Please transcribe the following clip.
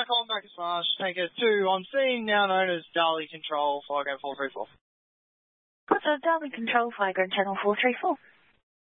on Marcus Marsh, Tanker 2 on scene, now known as Dali Control, Flygo 434. What's Dali Control, Flygo Channel 434?